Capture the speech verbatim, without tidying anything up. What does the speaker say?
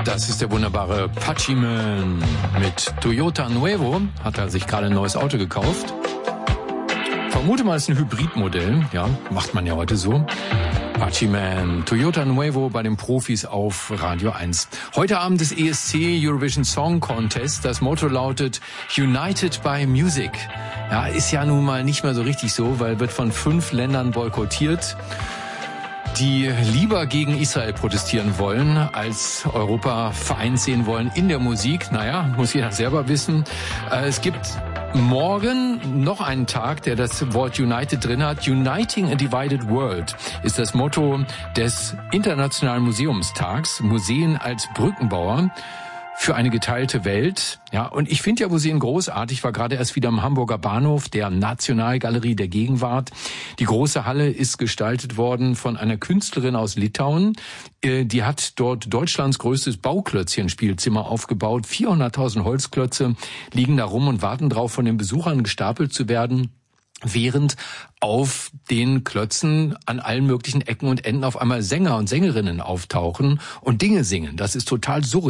Das ist der wunderbare Pachiman mit Toyota Nuevo. Hat er sich gerade ein neues Auto gekauft. Vermute mal, es ist ein Hybridmodell. Ja, macht man ja heute so. Pachiman, Toyota Nuevo bei den Profis auf Radio eins. Heute Abend ist E S C Eurovision Song Contest. Das Motto lautet United by Music. Ja, ist ja nun mal nicht mehr so richtig so, weil wird von fünf Ländern boykottiert, die lieber gegen Israel protestieren wollen, als Europa vereint sehen wollen in der Musik. Naja, muss jeder selber wissen. Es gibt morgen noch einen Tag, der das Wort United drin hat. Uniting a Divided World ist das Motto des Internationalen Museumstags. Museen als Brückenbauer für eine geteilte Welt. Ja, und ich finde ja Museen großartig. Ich war gerade erst wieder am Hamburger Bahnhof, der Nationalgalerie der Gegenwart. Die große Halle ist gestaltet worden von einer Künstlerin aus Litauen. Die hat dort Deutschlands größtes Bauklötzchen-Spielzimmer aufgebaut. vierhunderttausend Holzklötze liegen da rum und warten drauf, von den Besuchern gestapelt zu werden, während auf den Klötzen an allen möglichen Ecken und Enden auf einmal Sänger und Sängerinnen auftauchen und Dinge singen. Das ist total surreal.